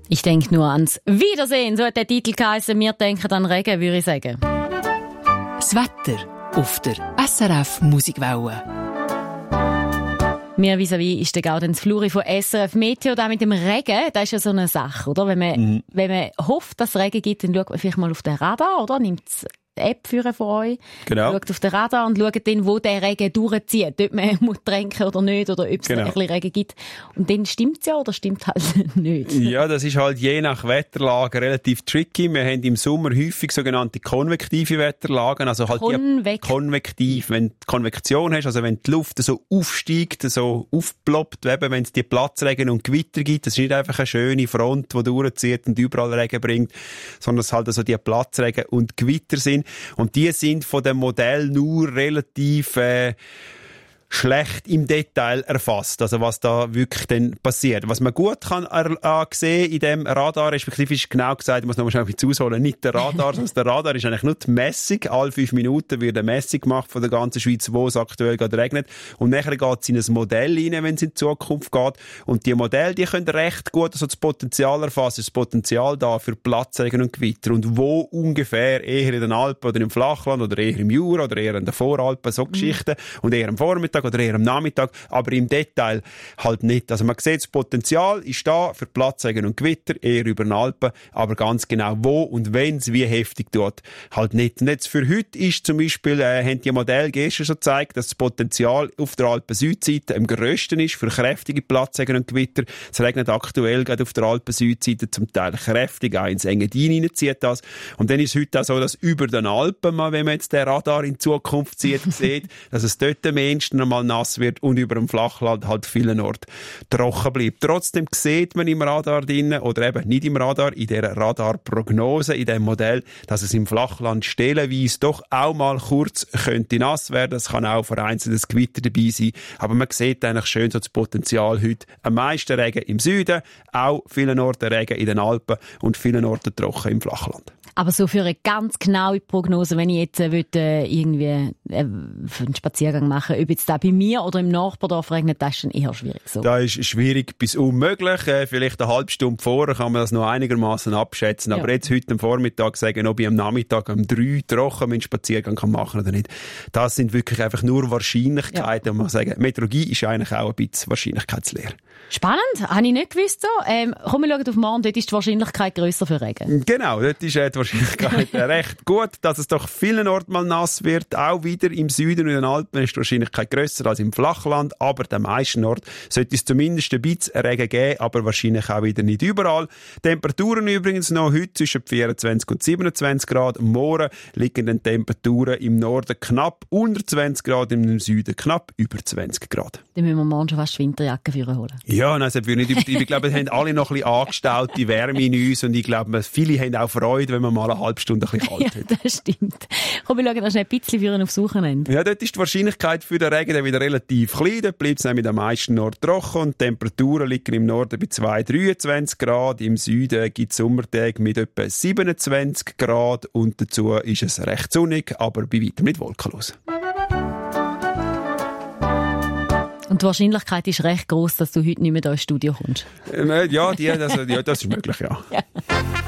Ich denke nur ans Wiedersehen, so hat der Titel geheissen. Wir denken an Regen, würde ich sagen. Das Wetter auf der SRF Musikwelle. Mir vis-à-vis ist der Gaudenz Fluri von SRF Meteo. Da mit dem Regen, das ist ja so eine Sache, oder? Wenn man hofft, dass es Regen gibt, dann schaut man vielleicht mal auf den Radar, oder? Nimmt die App für von euch. Genau. Schaut auf den Radar und schaut dann, wo der Regen durchzieht. Ob man muss tränken oder nicht, oder ob es ein bisschen Regen gibt. Und dann stimmt's ja oder stimmt halt nicht? Ja, das ist halt je nach Wetterlage relativ tricky. Wir haben im Sommer häufig sogenannte konvektive Wetterlagen. Also halt konvektiv. Wenn du Konvektion hast, also wenn die Luft so aufsteigt, so aufploppt, eben wenn es die Platzregen und Gewitter gibt, das ist nicht einfach eine schöne Front, die durchzieht und überall Regen bringt, sondern es halt also die Platzregen und Gewitter sind. Und die sind von dem Modell nur relativ schlecht im Detail erfasst. Also was da wirklich dann passiert. Was man gut kann sehen in dem Radar, respektive ist genau gesagt, ich muss noch mal schnell etwas ausholen, nicht der Radar, sondern der Radar ist eigentlich nur die Messung. Alle 5 Minuten wird eine Messung gemacht von der ganzen Schweiz, wo es aktuell gerade regnet. Und nachher geht es in ein Modell rein, wenn es in die Zukunft geht. Und die Modelle, die können recht gut also das Potenzial erfassen, das Potenzial da für Platzregen und Gewitter. Und wo ungefähr, eher in den Alpen oder im Flachland oder eher im Jura oder eher in den Voralpen, so Geschichten. Und eher am Vormittag oder eher am Nachmittag, aber im Detail halt nicht. Also man sieht, das Potenzial ist da für Platzregen und Gewitter, eher über den Alpen, aber ganz genau wo und wenn es wie heftig tut, halt nicht. Und jetzt für heute ist zum Beispiel, haben die Modelle gestern schon gezeigt, dass das Potenzial auf der Alpen-Südseite am grössten ist für kräftige Platzregen und Gewitter. Es regnet aktuell gerade auf der Alpen-Südseite zum Teil kräftig, auch ins Engadin reinzieht das. Und dann ist es heute auch so, dass über den Alpen, wenn man jetzt den Radar in Zukunft sieht, dass es dort am ehesten einmal nass wird und über dem Flachland halt vielen Orten trocken bleibt. Trotzdem sieht man im Radar drinnen, oder eben nicht im Radar, in der Radarprognose, in dem Modell, dass es im Flachland stellenweise doch auch mal kurz könnte nass werden. Es kann auch vereinzeltes Gewitter dabei sein. Aber man sieht eigentlich schön so das Potenzial heute. Am meisten Regen im Süden, auch vielen Orten Regen in den Alpen und vielen Orten trocken im Flachland. Aber so für eine ganz genaue Prognose, wenn ich jetzt irgendwie für einen Spaziergang machen, ob jetzt da bei mir oder im Nachbardorf regnet, das ist dann eher schwierig. So. Das ist schwierig bis unmöglich. Vielleicht eine halbe Stunde vorher kann man das noch einigermaßen abschätzen. Aber jetzt heute am Vormittag sagen, ob ich am Nachmittag um 3 trocken einen Spaziergang machen kann oder nicht. Das sind wirklich einfach nur Wahrscheinlichkeiten. Ja. Und man sagen, Meteorologie ist eigentlich auch ein bisschen wahrscheinlichkeitsleer. Spannend, habe ich nicht gewusst so. Komm, wir schauen auf morgen, dort ist die Wahrscheinlichkeit grösser für Regen. Genau, dort ist die Wahrscheinlichkeit recht gut, dass es doch vielen Orten mal nass wird. Auch wieder im Süden und in den Alpen ist die Wahrscheinlichkeit grösser als im Flachland, aber den meisten Orten sollte es zumindest ein bisschen Regen geben, aber wahrscheinlich auch wieder nicht überall. Temperaturen übrigens noch heute zwischen 24 und 27 Grad. Morgen liegen die Temperaturen im Norden knapp unter 20 Grad, im Süden knapp über 20 Grad. Dann müssen wir morgen schon fast die Winterjacke für holen. Ja, nein, das würde ich nicht übertreiben. Ich glaube, es haben alle noch ein bisschen angestaute Wärme in uns und ich glaube, viele haben auch Freude, wenn man mal eine halbe Stunde ein bisschen kalt hat. Ja, das stimmt. Komm, wir schauen noch schnell ein bisschen für aufs Wochenende. Ja, dort ist die Wahrscheinlichkeit für den Regen dann wieder relativ klein. Dort bleibt es nämlich am meisten Nord trocken und die Temperaturen liegen im Norden bei 23 Grad. Im Süden gibt es Sommertage mit etwa 27 Grad und dazu ist es recht sonnig, aber bei weitem nicht wolkenlos. Und die Wahrscheinlichkeit ist recht gross, dass du heute nicht mehr hier ins Studio kommst. Ja, das ist möglich, ja.